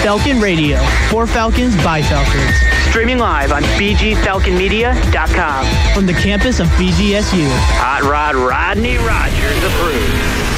Falcon Radio. For Falcons, by Falcons. Streaming live on BGFalconMedia.com. From the campus of BGSU. Hot Rod Rodney Rogers approved.